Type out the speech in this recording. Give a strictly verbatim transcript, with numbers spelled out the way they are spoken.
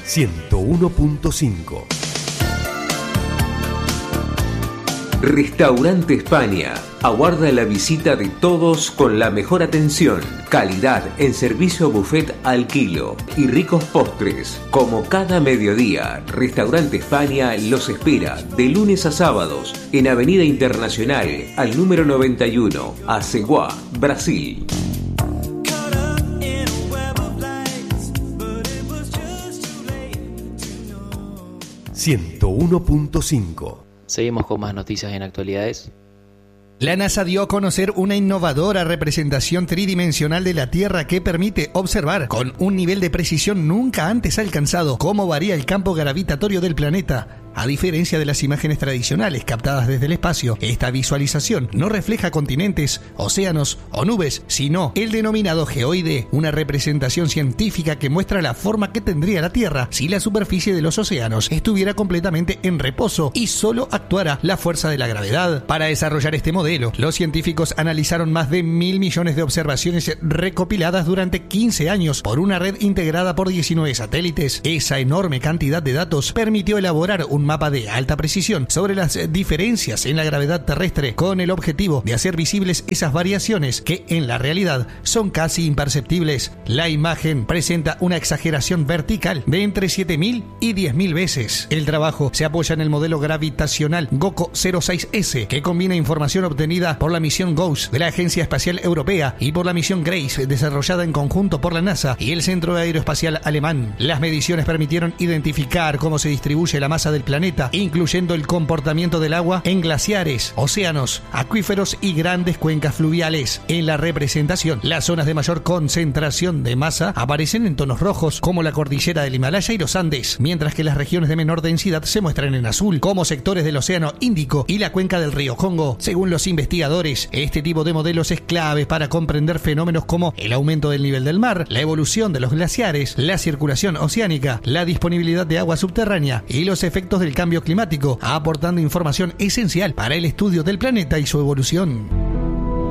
ciento uno punto cinco. Restaurante España aguarda la visita de todos con la mejor atención, calidad en servicio buffet al kilo y ricos postres. Como cada mediodía, Restaurante España los espera de lunes a sábados en Avenida Internacional al número noventa y uno, Aceguá, Brasil. ciento uno punto cinco. Seguimos con más noticias en actualidades. La NASA dio a conocer una innovadora representación tridimensional de la Tierra que permite observar con un nivel de precisión nunca antes alcanzado cómo varía el campo gravitatorio del planeta. A diferencia de las imágenes tradicionales captadas desde el espacio, esta visualización no refleja continentes, océanos o nubes, sino el denominado geoide, una representación científica que muestra la forma que tendría la Tierra si la superficie de los océanos estuviera completamente en reposo y solo actuara la fuerza de la gravedad. Para desarrollar este modelo, los científicos analizaron más de mil millones de observaciones recopiladas durante quince años por una red integrada por diecinueve satélites. Esa enorme cantidad de datos permitió elaborar un mapa de alta precisión sobre las diferencias en la gravedad terrestre con el objetivo de hacer visibles esas variaciones que en la realidad son casi imperceptibles. La imagen presenta una exageración vertical de entre siete mil y diez mil veces. El trabajo se apoya en el modelo gravitacional GOCO cero seis ese que combina información obtenida por la misión GOES de la Agencia Espacial Europea y por la misión GRACE desarrollada en conjunto por la NASA y el Centro Aeroespacial Alemán. Las mediciones permitieron identificar cómo se distribuye la masa del planeta planeta, incluyendo el comportamiento del agua en glaciares, océanos, acuíferos y grandes cuencas fluviales. En la representación, las zonas de mayor concentración de masa aparecen en tonos rojos, como la cordillera del Himalaya y los Andes, mientras que las regiones de menor densidad se muestran en azul, como sectores del Océano Índico y la cuenca del río Congo. Según los investigadores, este tipo de modelos es clave para comprender fenómenos como el aumento del nivel del mar, la evolución de los glaciares, la circulación oceánica, la disponibilidad de agua subterránea y los efectos del cambio climático, aportando información esencial para el estudio del planeta y su evolución.